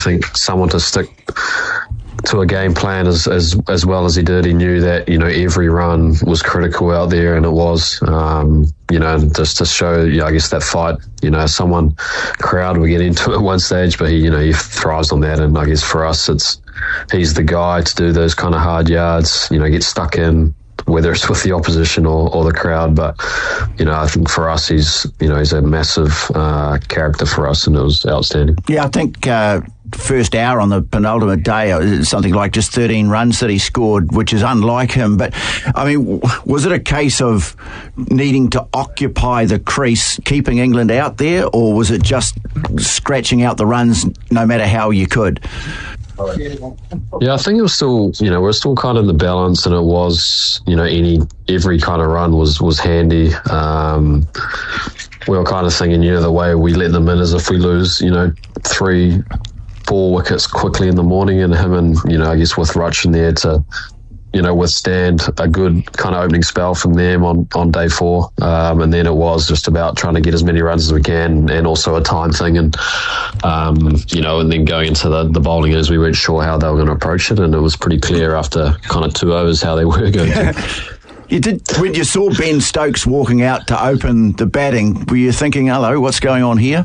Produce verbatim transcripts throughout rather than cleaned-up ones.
think someone to stick to a game plan as, as as well as he did. He knew that, you know, every run was critical out there, and it was, um, you know, just to show, you know, I guess that fight, you know, someone, crowd will get into it at one stage, but he, you know, he thrives on that. And I guess for us, it's, he's the guy to do those kind of hard yards, you know, get stuck in, whether it's with the opposition or, or the crowd. But, you know, I think for us, he's, you know, he's a massive uh, character for us, and it was outstanding. Yeah, I think uh, first hour on the penultimate day, something like just thirteen runs that he scored, which is unlike him. But, I mean, was it a case of needing to occupy the crease, keeping England out there, or was it just scratching out the runs no matter how you could? Yeah, I think it was still, you know, we're still kind of in the balance, and it was, you know, any every kind of run was was handy. Um, we were kind of thinking, you know, the way we let them in is if we lose, you know, three, four wickets quickly in the morning, and him and, you know, I guess with Rutch in there to, you know, withstand a good kind of opening spell from them on, on day four. Um, and then it was just about trying to get as many runs as we can, and also a time thing. And, um, you know, and then going into the, the bowling as we weren't sure how they were going to approach it. And it was pretty clear after kind of two overs how they were going to. You did, when you saw Ben Stokes walking out to open the batting, were you thinking, hello, what's going on here?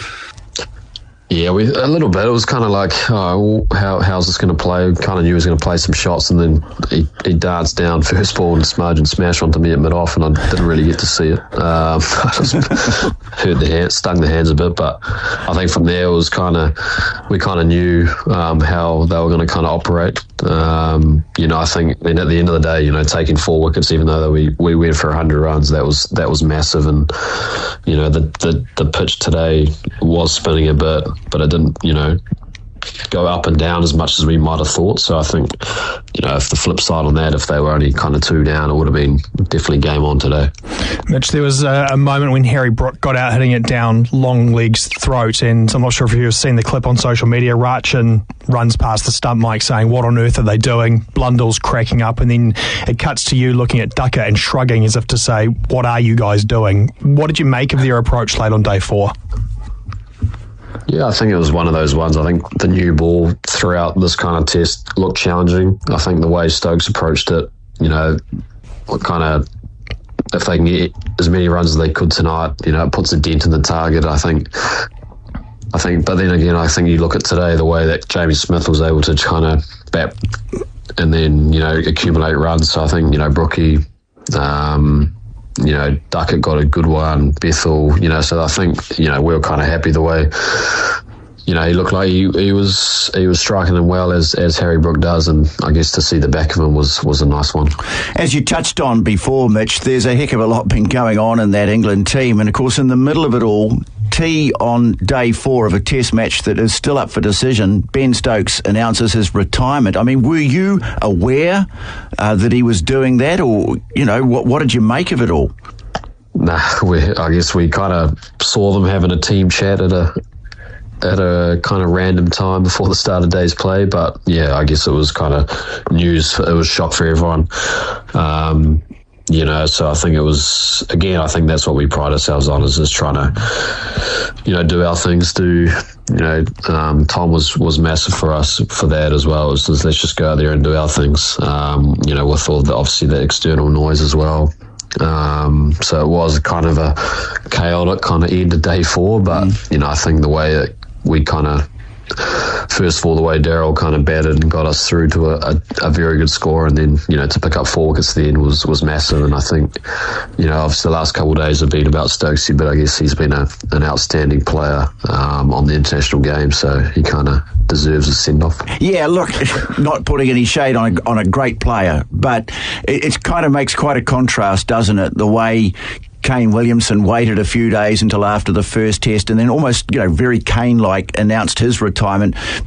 Yeah, we a little bit. It was kind of like, oh, how how's this going to play? Kind of knew he was going to play some shots, and then he, he darts down first ball and smudge and smash onto me at mid-off, and I didn't really get to see it. Um, I just hurt the hand, stung the hands a bit, but I think from there it was kind of, we kind of knew um, how they were going to kind of operate. Um, you know, I think, I mean, at the end of the day, you know, taking four wickets, even though we, we went for one hundred runs, that was that was massive. And, you know, the, the, the pitch today was spinning a bit, but it didn't, you know, go up and down as much as we might have thought. So I think, you know, if the flip side on that, if they were only kind of two down, it would have been definitely game on today. Mitch, there was a, a moment when Harry Brook got out hitting it down Longleg's throat, and I'm not sure if you've seen the clip on social media. Rachin runs past the stump mic saying, what on earth are they doing? Blundell's cracking up, and then it cuts to you looking at Ducker and shrugging as if to say, what are you guys doing? What did you make of their approach late on day four? Yeah, I think it was one of those ones. I think the new ball throughout this kind of test looked challenging. I think the way Stokes approached it, you know, kind of, if they can get as many runs as they could tonight, you know, it puts a dent in the target. I think, I think, but then again, I think you look at today, the way that Jamie Smith was able to kind of bat and then, you know, accumulate runs. So I think, you know, Brookie, um, you know, Duckett got a good one, Bethel, you know, so I think, you know, we were kind of happy the way, you know, he looked like he, he was he was striking them well as, as Harry Brook does, and I guess to see the back of him was, was a nice one. As you touched on before, Mitch, there's a heck of a lot been going on in that England team, and of course in the middle of it all, T on day four of a test match that is still up for decision, Ben Stokes announces his retirement. I mean, were you aware uh, that he was doing that, or, you know, what, what did you make of it all? Nah, we, I guess we kind of saw them having a team chat at a at a kind of random time before the start of day's play, but yeah, I guess it was kind of news. It was shock for everyone. Um, You know, so I think it was, again, I think that's what we pride ourselves on, is just trying to, you know, do our things, do, you know, um, Tom was, was massive for us for that as well. It was just, let's just go out there and do our things, um, you know, with all the, obviously the external noise as well. Um, so it was kind of a chaotic kind of end of day four, but, mm. you know, I think the way that we kind of, first of all, the way Daryl kind of batted and got us through to a, a, a very good score, and then, you know, to pick up four wickets at the end was, was massive. And I think, you know, obviously the last couple of days have been about Stokesy, but I guess he's been a, an outstanding player um, on the international game, so he kind of deserves a send-off. Yeah, look, not putting any shade on a, on a great player, but it, it kind of makes quite a contrast, doesn't it, the way Kane Williamson waited a few days until after the first test and then almost, you know, very Kane-like announced his retirement.